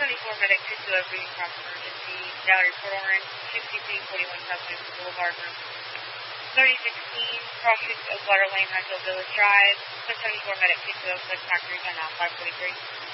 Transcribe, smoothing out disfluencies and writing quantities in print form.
674 medic 22 breathing cross emergency. Gallery Port Orange, 6341 South Newton Boulevard, room 3016, cross streets Oakwater Lane, Huntsville Village Drive. 674 medic 22 Click Factory, now 543.